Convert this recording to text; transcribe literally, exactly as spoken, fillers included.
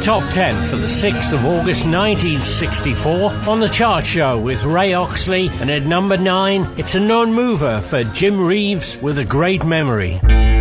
Top ten for the sixth of August nineteen sixty-four on The Chart Show with Ray Oxley, and at number nine, it's a non-mover for Jim Reeves with A Great Memory.